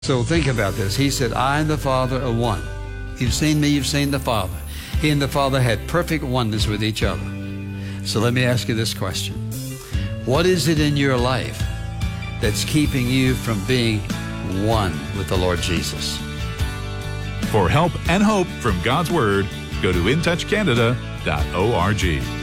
So think about this. He said, I and the Father are one. You've seen me, you've seen the Father. He and the Father had perfect oneness with each other. So let me ask you this question. What is it in your life that's keeping you from being one with the Lord Jesus? For help and hope from God's Word, go to intouchcanada.org.